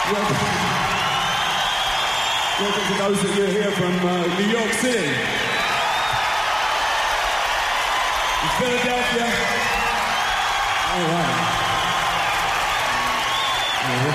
Welcome to those that you're here from New York City. Philadelphia. All right.